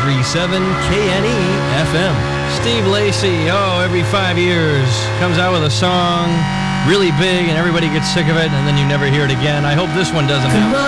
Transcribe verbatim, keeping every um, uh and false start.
three seven K N E F M. Steve Lacy, oh, every five years, comes out with a song really big and everybody gets sick of it and then you never hear it again. I hope this one doesn't happen.